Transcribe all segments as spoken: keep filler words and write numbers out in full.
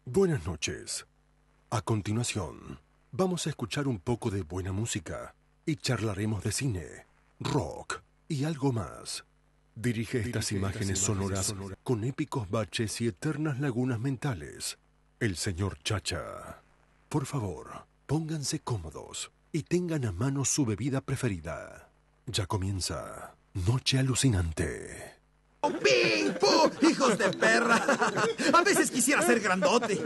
Buenas noches. A continuación, vamos a escuchar un poco de buena música y charlaremos de cine, rock y algo más. Dirige estas Dirige imágenes estas sonoras sonora. con épicos baches y eternas lagunas mentales, el señor Chacha. Por favor, pónganse cómodos y tengan a mano su bebida preferida. Ya comienza Noche Alucinante. ¡Ping! ¡Pum! ¡Hijos de perra! A veces quisiera ser grandote.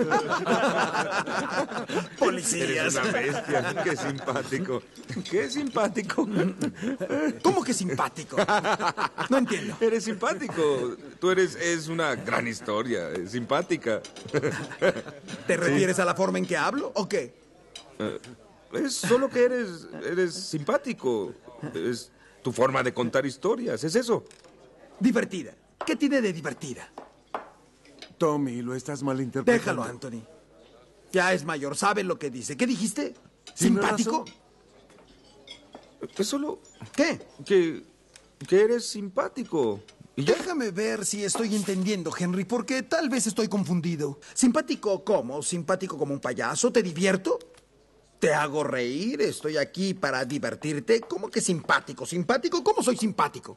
Policías. Eres una bestia. Qué simpático. Qué simpático. ¿Cómo que simpático? No entiendo. Eres simpático. Tú eres... Es una gran historia. Es simpática. ¿Te refieres sí. a la forma en que hablo o qué? Uh, es solo que eres... Eres simpático. Es tu forma de contar historias. Es eso. Divertida. ¿Qué tiene de divertida? Tommy, lo estás malinterpretando. Déjalo, Anthony. Ya es mayor, sabe lo que dice. ¿Qué dijiste? ¿Simpático? Es solo... ¿Qué? Que... que eres simpático. ¿Y Déjame ver si estoy entendiendo, Henry, porque tal vez estoy confundido. ¿Simpático cómo? ¿Simpático como un payaso? ¿Te divierto? ¿Te hago reír? ¿Estoy aquí para divertirte? ¿Cómo que simpático? ¿Simpático? ¿Cómo soy simpático?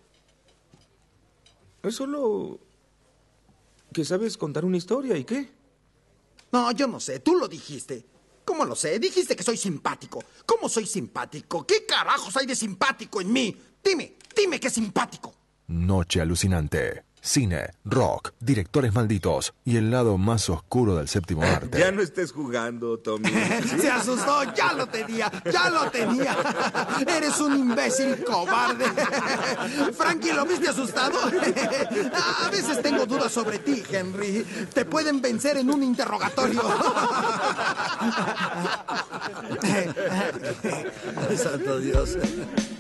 Es solo... que sabes contar una historia, ¿y qué? No, yo no sé, tú lo dijiste. ¿Cómo lo sé? Dijiste que soy simpático. ¿Cómo soy simpático? ¿Qué carajos hay de simpático en mí? Dime, dime que es simpático. Noche Alucinante. Cine, rock, directores malditos y el lado más oscuro del séptimo arte. Ya no estés jugando, Tommy. ¿Sí? Se asustó, ya lo tenía, ya lo tenía. Eres un imbécil cobarde. Frankie, ¿lo viste asustado? A veces tengo dudas sobre ti, Henry. Te pueden vencer en un interrogatorio. Santo Dios.